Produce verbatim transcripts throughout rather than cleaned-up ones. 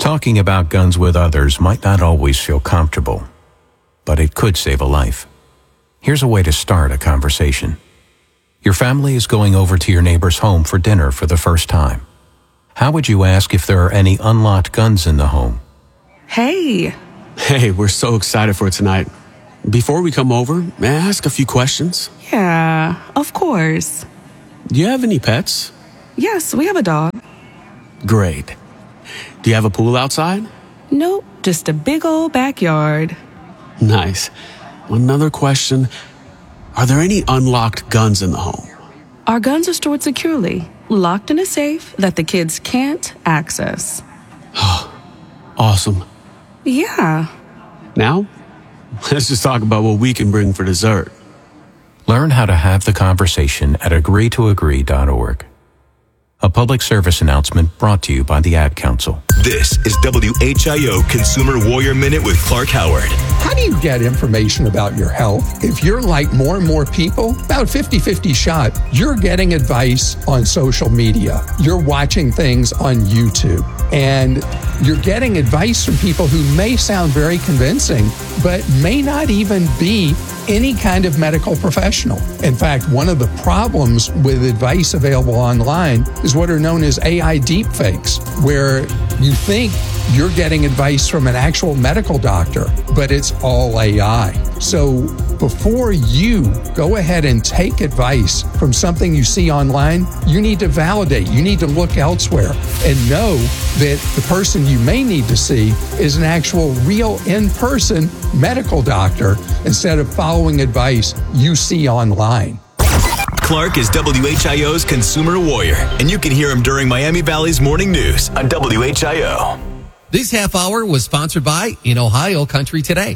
Talking about guns with others might not always feel comfortable, but it could save a life. Here's a way to start a conversation. Your family is going over to your neighbor's home for dinner for the first time. How would you ask if there are any unlocked guns in the home? Hey. Hey, we're so excited for tonight. Before we come over, may I ask a few questions? Yeah, of course. Do you have any pets? Yes, we have a dog. Great. Do you have a pool outside? Nope, just a big old backyard. Nice. Another question. Are there any unlocked guns in the home? Our guns are stored securely, locked in a safe that the kids can't access. Awesome. Yeah. Now, let's just talk about what we can bring for dessert. Learn how to have the conversation at agree to agree dot org. A public service announcement brought to you by the Ad Council. This is W H I O Consumer Warrior Minute with Clark Howard. How do you get information about your health? If you're like more and more people, about fifty-fifty shot, you're getting advice on social media. You're watching things on YouTube. And you're getting advice from people who may sound very convincing, but may not even be any kind of medical professional. In fact, one of the problems with advice available online is what are known as A I deepfakes, where you think you're getting advice from an actual medical doctor, but it's all A I. So before you go ahead and take advice from something you see online, you need to validate. You need to look elsewhere and know that the person you may need to see is an actual real in-person medical doctor instead of following advice you see online. Clark is W H I O's Consumer Warrior, and you can hear him during Miami Valley's Morning News on W H I O. This half hour was sponsored by In Ohio Country Today.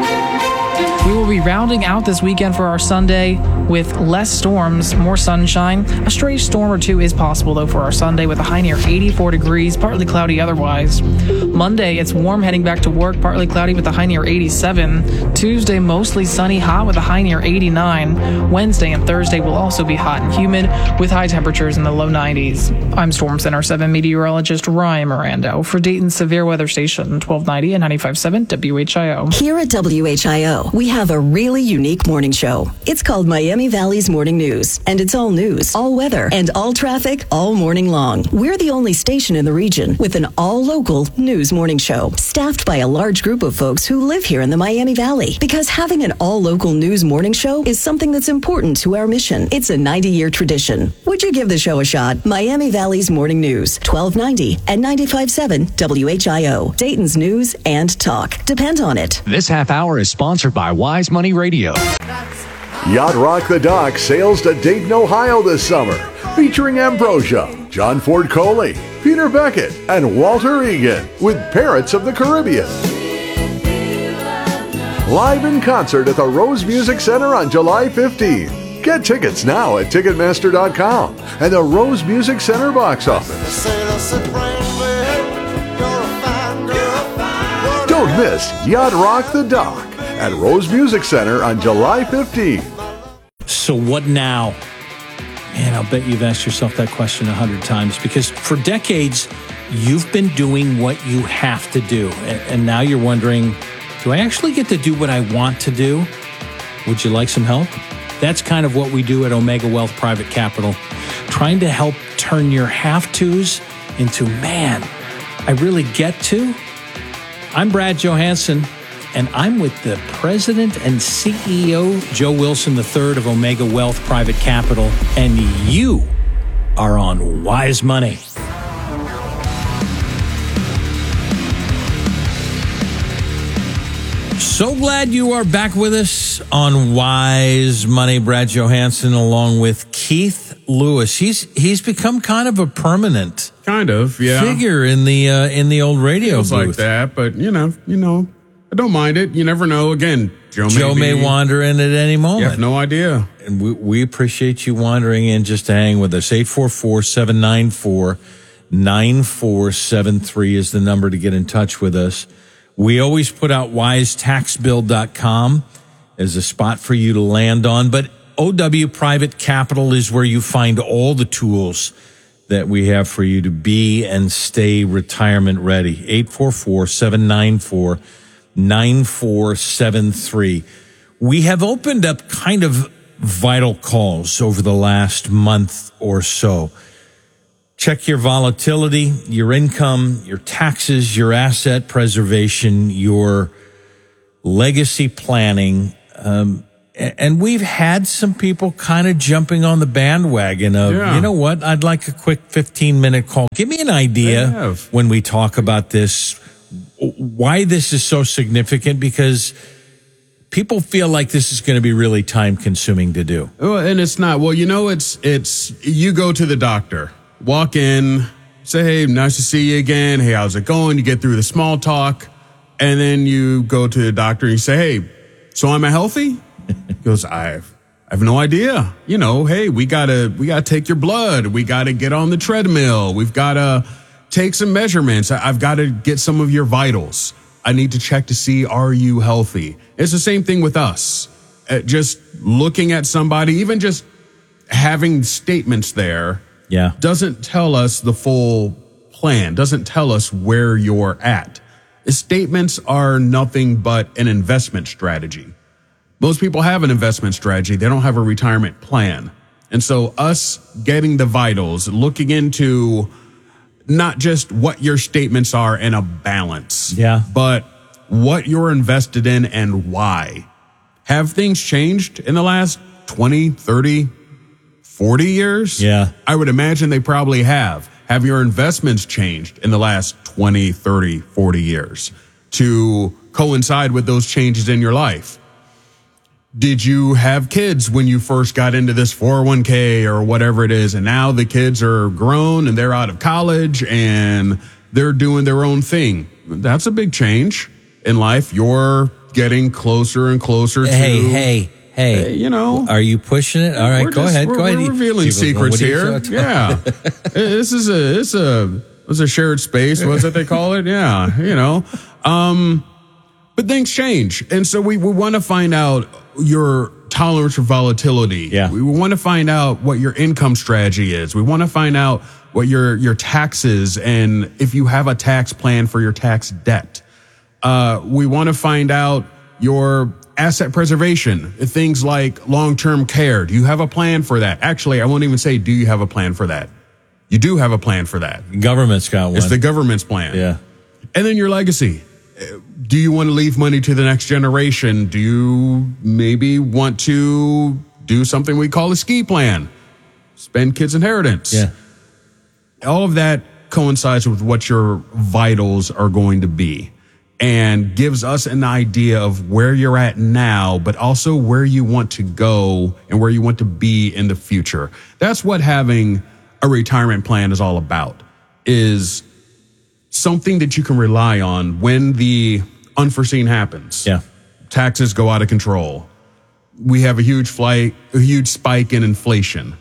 We will be rounding out this weekend for our Sunday with less storms, more sunshine. A stray storm or two is possible, though, for our Sunday with a high near eighty-four degrees, partly cloudy otherwise. Monday, it's warm heading back to work, partly cloudy with a high near eighty-seven. Tuesday, mostly sunny, hot with a high near eighty-nine. Wednesday and Thursday will also be hot and humid with high temperatures in the low nineties. I'm Storm Center seven meteorologist Ryan Mirando for Dayton's Severe Weather Station, twelve ninety and ninety-five point seven W H I O. Here at W H I O, we have a really unique morning show. It's called Miami Valley's Morning News, and it's all news, all weather, and all traffic all morning long. We're the only station in the region with an all-local news morning show, staffed by a large group of folks who live here in the Miami Valley. Because having an all-local news morning show is something that's important to our mission. It's a ninety-year tradition. Would you give the show a shot? Miami Valley's Morning News, twelve ninety and ninety-five point seven W H I O. Dayton's news and talk. Depend on it. This half hour is sponsored by Wise Money Radio. Yacht Rock the Dock sails to Dayton, Ohio this summer, featuring Ambrosia, John Ford Coley, Peter Beckett, and Walter Egan with Parrots of the Caribbean. Live in concert at the Rose Music Center on July fifteenth. Get tickets now at Ticketmaster dot com and the Rose Music Center box office. Don't miss Yacht Rock the Dock at Rose Music Center on July fifteenth. So what now? Man, I'll bet you've asked yourself that question a hundred times, because for decades, you've been doing what you have to do. And now you're wondering, do I actually get to do what I want to do? Would you like some help? That's kind of what we do at Omega Wealth Private Capital, trying to help turn your have-tos into, man, I really get to. I'm Brad Johansson, and I'm with the president and C E O, Joe Wilson the third of Omega Wealth Private Capital, and you are on Wise Money. So glad you are back with us on Wise Money. Brad Johansson along with Keith Lewis. He's he's become kind of a permanent kind of yeah figure in the uh, in the old radio Feels booth like that, but you know, you know, I don't mind it. You never know. Again, Joe, Joe may, may be, wander in at any moment. You have no idea. And we, we appreciate you wandering in just to hang with us. eight four four, seven nine four, nine four seven three is the number to get in touch with us. We always put out wise tax bill dot com as a spot for you to land on, but O W Private Capital is where you find all the tools that we have for you to be and stay retirement ready. eight four four, seven nine four, nine four seven three. We have opened up kind of vital calls over the last month or so. Check your volatility, your income, your taxes, your asset preservation, your legacy planning. Um, and we've had some people kind of jumping on the bandwagon of, Yeah. you know what, I'd like a quick fifteen minute call. Give me an idea when we talk about this, why this is so significant, because people feel like this is going to be really time consuming to do. Well, and it's not. Well, you know, it's, it's, you go to the doctor, walk in, say, hey, nice to see you again. Hey, how's it going? You get through the small talk, and then you go to the doctor and you say, hey, so am I healthy? He goes, I I have no idea. You know, hey, we gotta, we gotta take your blood. We gotta get on the treadmill. We've gotta take some measurements. I've got to get some of your vitals. I need to check to see, are you healthy? It's the same thing with us. Uh, just looking at somebody, even just having statements there, yeah, doesn't tell us the full plan, doesn't tell us where you're at. The statements are nothing but an investment strategy. Most people have an investment strategy. They don't have a retirement plan. And so us getting the vitals, looking into not just what your statements are in a balance, yeah, but what you're invested in and why. Have things changed in the last twenty, thirty, forty years? Yeah. I would imagine they probably have. Have your investments changed in the last twenty, thirty, forty years to coincide with those changes in your life? Did you have kids when you first got into this four oh one k or whatever it is, and now the kids are grown and they're out of college and they're doing their own thing? That's a big change in life. You're getting closer and closer to... Hey, hey, hey. You know. Are you pushing it? All right, We're go just- ahead. We're, Go ahead. we're revealing People go, secrets what are you here. talking Yeah. This is a, it's a, it's a shared space. What's that they call it? Yeah. You know, um, but things change. And so we, we want to find out your tolerance for volatility. Yeah. We want to find out what your income strategy is. We want to find out what your, your taxes, and if you have a tax plan for your tax debt. Uh, we want to find out your asset preservation, things like long-term care. Do you have a plan for that? Actually, I won't even say, do you have a plan for that? You do have a plan for that. Government's got one. It's the government's plan. Yeah. And then your legacy. Do you want to leave money to the next generation? Do you maybe want to do something we call a ski plan? Spend kids' inheritance. Yeah. All of that coincides with what your vitals are going to be, and gives us an idea of where you're at now, but also where you want to go and where you want to be in the future. That's what having a retirement plan is all about, is something that you can rely on when the unforeseen happens. Yeah. Taxes go out of control. We have a huge flight, a huge spike in inflation.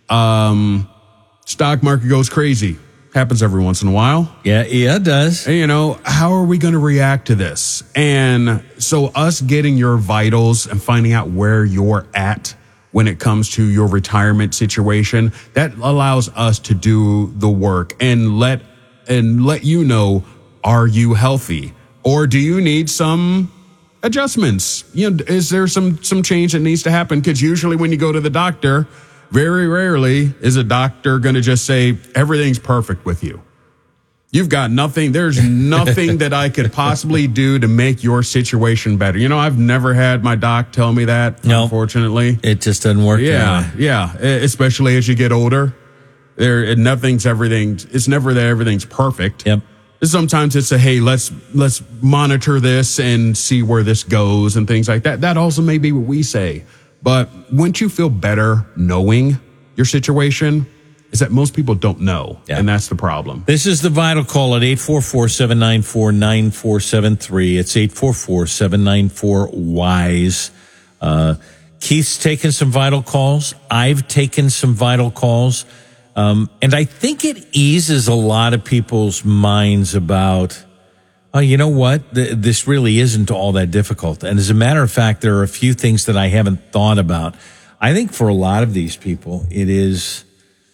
Um, stock market goes crazy. Happens every once in a while. Yeah, yeah, it does. And, you know, how are we going to react to this? And so us getting your vitals and finding out where you're at when it comes to your retirement situation, that allows us to do the work and let and let you know, are you healthy? Or do you need some adjustments? You know, is there some some change that needs to happen? Because usually when you go to the doctor, very rarely is a doctor going to just say, everything's perfect with you. You've got nothing. There's nothing that I could possibly do to make your situation better. You know, I've never had my doc tell me that, no, unfortunately. It just doesn't work. Yeah, yeah. Especially as you get older. There, nothing's everything. It's never that everything's perfect. Yep. Sometimes it's a, hey, let's let's monitor this and see where this goes and things like that. That also may be what we say. But wouldn't you feel better knowing your situation? Is that most people don't know, yeah. And that's the problem. This is the Vital Call at eight four four, seven nine four, nine four seven three. It's eight four four, seven nine four, WISE. Uh, Keith's taken some Vital Calls. I've taken some Vital Calls. Um, and I think it eases a lot of people's minds about, oh, you know what? Th- this really isn't all that difficult. And as a matter of fact, there are a few things that I haven't thought about. I think for a lot of these people, it is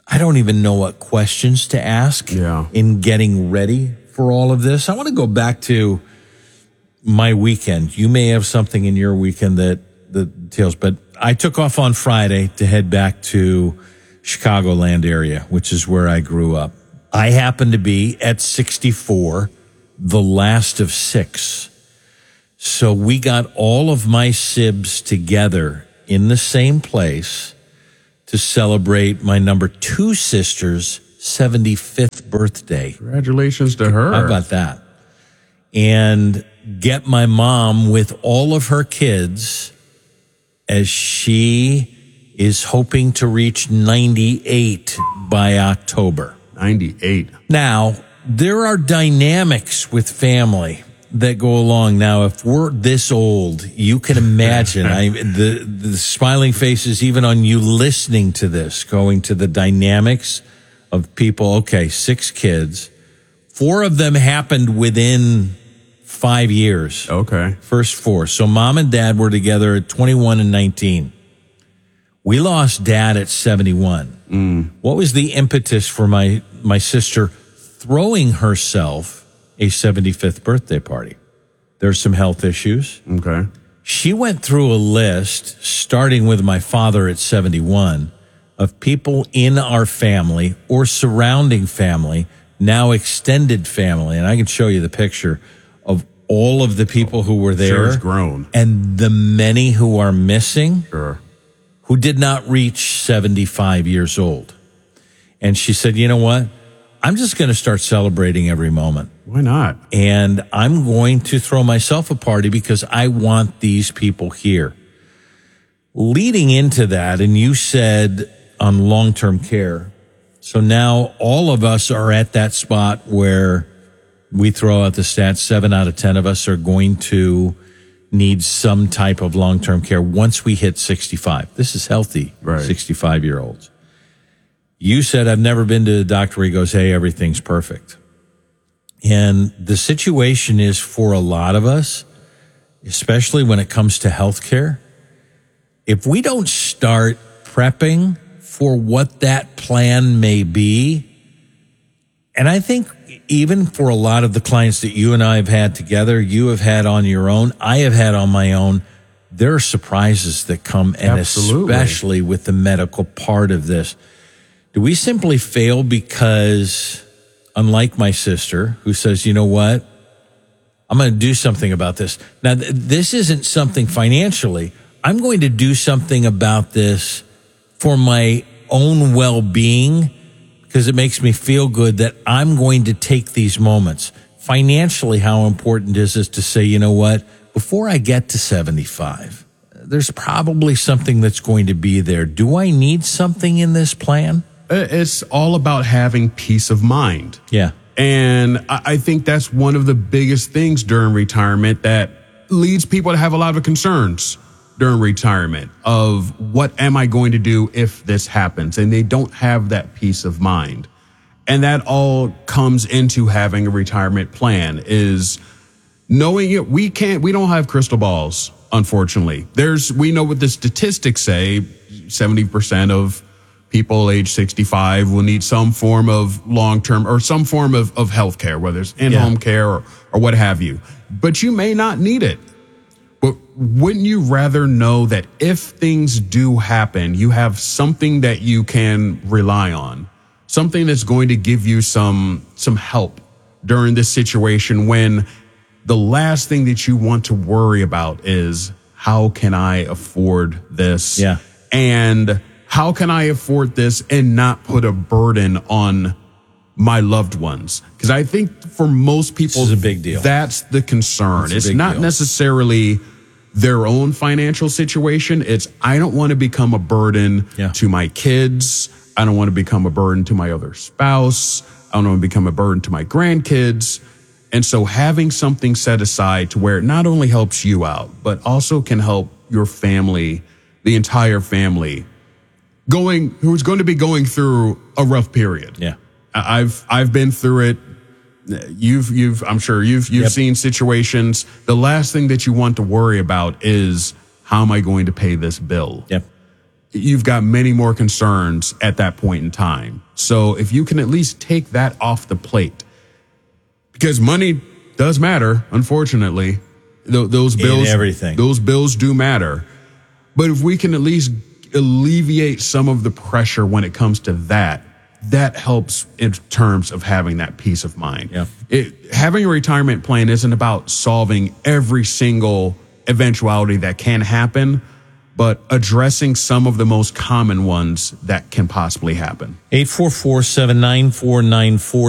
I don't even know what questions to ask Yeah. in getting ready for all of this. I want to go back to my weekend. You may have something in your weekend that the details, but I took off on Friday to head back to Chicagoland area, which is where I grew up. I happened to be at sixty-four, the last of six. So we got all of my sibs together in the same place to celebrate my number two sister's seventy-fifth birthday. Congratulations to her. How about that? And get my mom with all of her kids as she is hoping to reach ninety-eight by October. ninety-eight. Now, there are dynamics with family that go along. Now, if we're this old, you can imagine I, the, the smiling faces even on you listening to this, going to the dynamics of people. Okay, six kids. Four of them happened within five years. Okay. First four. So mom and dad were together at twenty-one and nineteen. We lost dad at seventy-one. Mm. What was the impetus for my, my sister throwing herself a seventy-fifth birthday party? There's some health issues. Okay. She went through a list, starting with my father at seventy-one, of people in our family or surrounding family, now extended family. And I can show you the picture of all of the people who were there. Sure, it's grown. And the many who are missing. Sure. Who did not reach seventy-five years old. And she said, you know what? I'm just going to start celebrating every moment. Why not? And I'm going to throw myself a party because I want these people here. Leading into that, and you said on long-term care, so now all of us are at that spot where we throw out the stats, seven out of ten of us are going to need some type of long-term care once we hit sixty-five. This is healthy, right. sixty-five-year-olds. You said, I've never been to a doctor where he goes, hey, everything's perfect. And the situation is for a lot of us, especially when it comes to healthcare, if we don't start prepping for what that plan may be, and I think even for a lot of the clients that you and I have had together, you have had on your own, I have had on my own, there are surprises that come, and Absolutely. especially with the medical part of this. Do we simply fail because, unlike my sister, who says, you know what, I'm going to do something about this. Now, th- this isn't something financially. I'm going to do something about this for my own well-being, because it makes me feel good that I'm going to take these moments. Financially, how important is it to say, you know what, before I get to seventy-five, there's probably something that's going to be there. Do I need something in this plan? It's all about having peace of mind. Yeah. And I think that's one of the biggest things during retirement that leads people to have a lot of concerns during retirement of what am I going to do if this happens? And they don't have that peace of mind. And that all comes into having a retirement plan is knowing it. We can't, we don't have crystal balls, unfortunately. There's, we know what the statistics say, seventy percent of people age sixty-five will need some form of long-term or some form of, of health care, whether it's in-home yeah. care or, or what have you. But you may not need it. But wouldn't you rather know that if things do happen, you have something that you can rely on, something that's going to give you some some help during this situation when the last thing that you want to worry about is how can I afford this? Yeah. And how can I afford this and not put a burden on my loved ones? Because I think for most people, this is a big deal. That's the concern. It's, it's not deal. necessarily their own financial situation. It's, I don't want to become a burden yeah. to my kids. I don't want to become a burden to my other spouse. I don't want to become a burden to my grandkids. And so having something set aside to where it not only helps you out, but also can help your family, the entire family, going, who's going to be going through a rough period. Yeah. I've, I've been through it. You've, you've, I'm sure you've, you've yep. seen situations. The last thing that you want to worry about is how am I going to pay this bill? Yep. you've got many more concerns at that point in time. So if you can at least take that off the plate, because money does matter, unfortunately. Th- those bills, in everything. Those bills do matter. But if we can at least alleviate some of the pressure when it comes to that, that helps in terms of having that peace of mind. Yeah. It, having a retirement plan isn't about solving every single eventuality that can happen, but addressing some of the most common ones that can possibly happen. eight four four, seven nine four, nine four